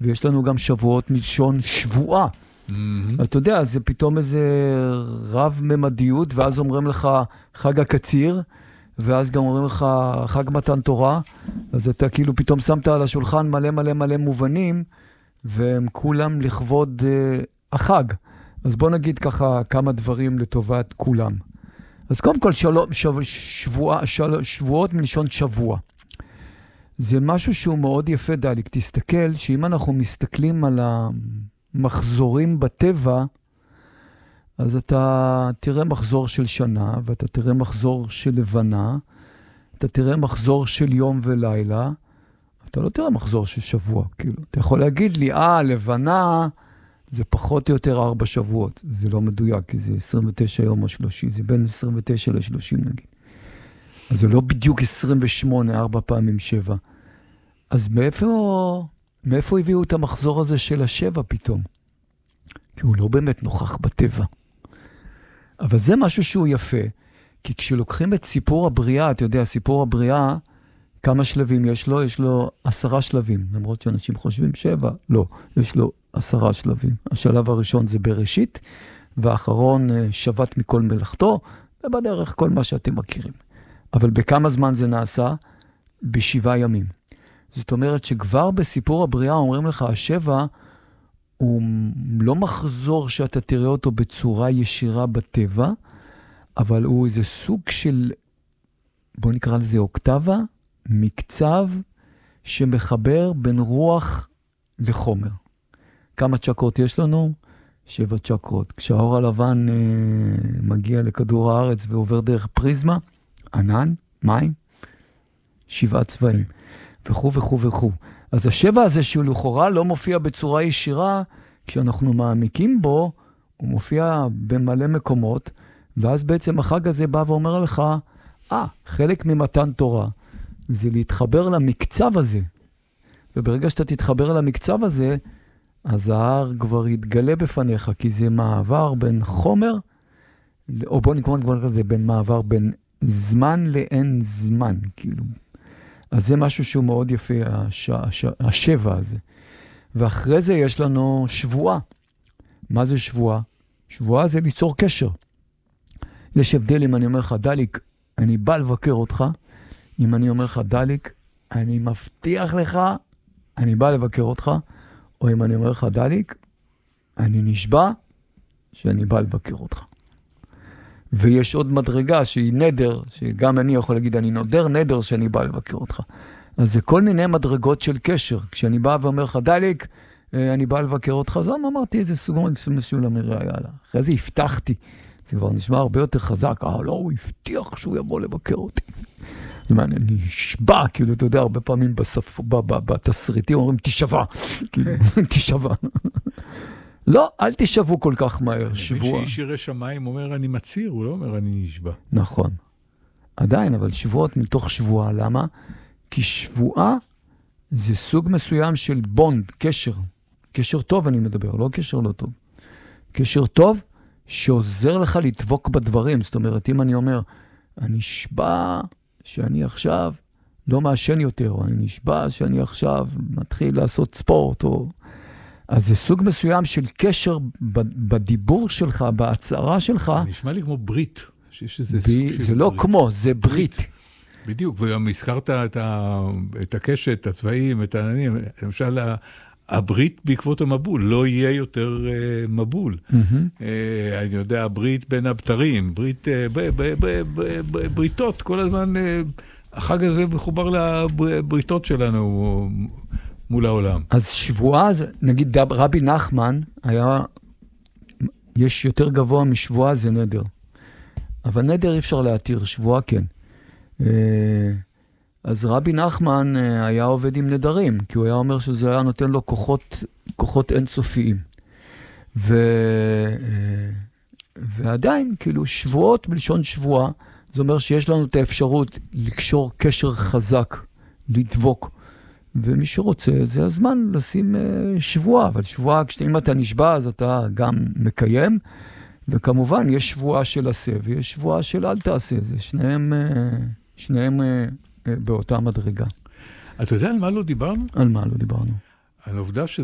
ויש לנו גם שבועות מלשון שבועה. אז אתה יודע, זה פתאום איזה רב-ממדיות, ואז אומרים לך חג הקציר, ואז גם אומרים לך חג מתן תורה, אז אתה כאילו פתאום שמת על השולחן מלא מלא מלא מובנים, והם כולם לכבוד החג. אז בוא נגיד ככה כמה דברים לטובת כולם. אז קודם כל שבועות מלשון שבוע. זה משהו שהוא מאוד יפה, דליק. תסתכל שאם אנחנו מסתכלים על המחזורים בטבע, אז אתה תראה מחזור של שנה, ואתה תראה מחזור של לבנה, אתה תראה מחזור של יום ולילה, אתה לא תראה מחזור של שבוע. כאילו. אתה יכול להגיד לי, לבנה זה פחות או יותר 4 שבועות. זה לא מדויק, כי זה 29 יום או 30, זה בין 29 ל-30 נגיד. אז זה לא בדיוק 28, 4 פעמים 7. אז מאיפה הביאו את המחזור הזה של ה7 פתאום? כי הוא לא באמת נוכח בטבע. אבל זה משהו שהוא יפה, כי כשלוקחים את סיפור הבריאה, אתה יודע, סיפור הבריאה, כמה שלבים יש לו? יש לו 10 שלבים, למרות שאנשים חושבים 7, לא, יש לו 10 שלבים. השלב הראשון זה בראשית, והאחרון שבת מכל מלאכתו, ובדרך כל מה שאתם מכירים. אבל בכמה זמן זה נעשה? ב7 ימים. זאת אומרת שכבר בסיפור הבריאה אומרים לך, ה7 הוא לא מחזור שאתה תראה אותו בצורה ישירה בטבע, אבל הוא איזה סוג של, בוא נקרא לזה אוקטבה, מקצב שמחבר בין רוח לחומר. כמה צ'קרות יש לנו? 7 צ'קרות. כשהאור הלבן מגיע לכדור הארץ ועובר דרך פריזמה, ענן, מים, 7 צבעים, וכו' וכו' וכו'. אז ה7 הזה שהוא לכאורה לא מופיע בצורה ישירה, כשאנחנו מעמיקים בו, הוא מופיע במלא מקומות, ואז בעצם החג הזה בא ואומר לך, חלק ממתן תורה, זה להתחבר למקצב הזה. וברגע שאתה תתחבר למקצב הזה, אז ההר כבר יתגלה בפניך, כי זה מעבר בין חומר, או בוא נקרא לזה, בין מעבר בין זמן לאין זמן, כאילו. אז זה משהו שהוא מאוד יפה, ה7 הזה. ואחרי זה יש לנו שבועה. מה זה שבועה? שבועה זה ליצור קשר. יש הבדל אם אני אומר לך, דליק, אני בא לבקר אותך, אם אני אומר לך, דליק, אני מבטיח לך, אני בא לבקר אותך, או אם אני אומר לך, דליק, אני נשבע שאני בא לבקר אותך. ויש עוד מדרגה שהיא נדר, שגם אני יכול להגיד, אני נודר נדר שאני בא לבקר אותך. אז זה כל מיני מדרגות של קשר. כשאני בא ואומר לך, דליק, אני בא לבקר אותך, אז אמרתי איזה סוג משהו למראה, יאללה. אחרי זה הבטחתי. זה כבר נשמע הרבה יותר חזק. לא, הוא הבטיח שהוא יבוא לבקר אותי. זאת אומרת, אני נשבע, כאילו, אתה יודע, הרבה פעמים בתסריטים אומרים, תשבע. כאילו, תשבע. לא, אל תשבו כל כך מהר, שבוע. מי שישיר שמיים אומר, אני מציר, הוא לא אומר, אני נשבע. נכון. עדיין, אבל שבועות מתוך שבועה, למה? כי שבועה זה סוג מסוים של בונד, קשר. קשר טוב אני מדבר, לא קשר לא טוב. קשר טוב שעוזר לך לדבוק בדברים. זאת אומרת, אם אני אומר, אני נשבע שאני עכשיו לא מעשן יותר, או אני נשבע שאני עכשיו מתחיל לעשות ספורט, או... אז זה סוג מסוים של קשר בדיבור שלך, בהצהרה שלך. זה נשמע לי כמו ברית. זה לא כמו, זה ברית. בדיוק, וגם הזכרת את הקשת, הצבעים, את העננים, למשל, הברית בעקבות המבול, לא יהיה יותר מבול. אני יודע, הברית בין הבתרים, בריתות, כל הזמן, החג הזה מחובר לבריתות שלנו מול העולם. אז שבועה, נגיד רבי נחמן, יש יותר גבוה משבועה, זה נדר. אבל נדר אי אפשר להתיר, שבועה כן. אז רבי נחמן היה עובד עם נדרים, כי הוא היה אומר שזה היה נותן לו כוחות אינסופיים. ועדיין, כאילו, שבועות בלשון שבועה, זה אומר שיש לנו את האפשרות לקשור קשר חזק, לדבוק. ומי שרוצה, זה הזמן לשים שבועה, אבל שבועה, אם אתה נשבע, אז אתה גם מקיים, וכמובן, יש שבועה של עשה, ויש שבועה של אל תעשה, זה שניהם באותה מדרגה. אתה יודע על מה לא דיברנו? על מה לא דיברנו? על העובדה